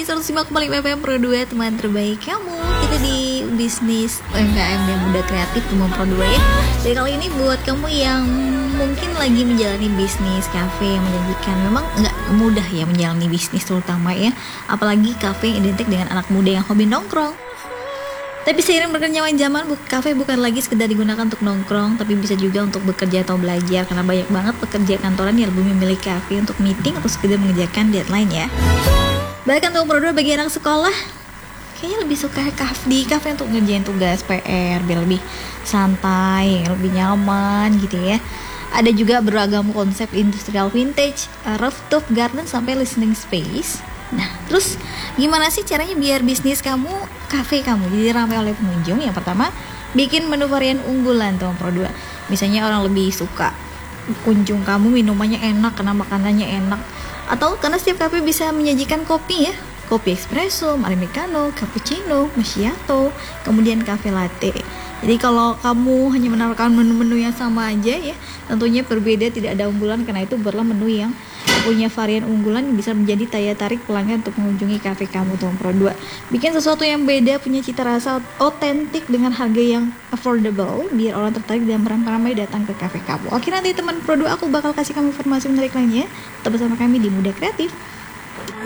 di 105,5 FM Pro 2, teman terbaik kamu. Kita di bisnis UMKM dan muda kreatif Teman Pro 2 ya. Jadi kali ini buat kamu yang mungkin lagi menjalani bisnis kafe yang menjanjikan. Memang nggak mudah ya menjalani bisnis terutama ya. Apalagi kafe yang identik dengan anak muda yang hobi nongkrong. Tapi seiring berkembangnya zaman, kafe bukan lagi sekedar digunakan untuk nongkrong, tapi bisa juga untuk bekerja atau belajar. Karena banyak banget pekerja kantoran yang lebih memilih kafe untuk meeting atau sekedar mengerjakan deadline ya. Bahkan untuk produk bagi anak sekolah, kayaknya lebih suka di kafe untuk ngerjain tugas PR, biar lebih santai, lebih nyaman gitu ya. Ada juga beragam konsep industrial vintage, rooftop garden sampai listening space. Nah, terus gimana sih caranya biar bisnis kamu, kafe kamu jadi ramai oleh pengunjung? Yang pertama, bikin menu varian unggulan tuh Pro 2. Misalnya orang lebih suka kunjung kamu minumannya enak karena makanannya enak, atau karena setiap kafe bisa menyajikan kopi ya. Kopi espresso, americano, cappuccino, macchiato, kemudian cafe latte. Jadi kalau kamu hanya menawarkan menu-menu yang sama aja ya, tentunya berbeda, tidak ada unggulan. Karena itu buatlah menu yang punya varian unggulan yang bisa menjadi daya tarik pelanggan untuk mengunjungi kafe kamu Teman Pro 2. Bikin sesuatu yang beda, punya cita rasa otentik dengan harga yang affordable, biar orang tertarik dan beramai-ramai datang ke kafe kamu. Oke, nanti Teman Pro 2 aku bakal kasih kamu informasi menarik lainnya. Tetap bersama kami di Muda Kreatif.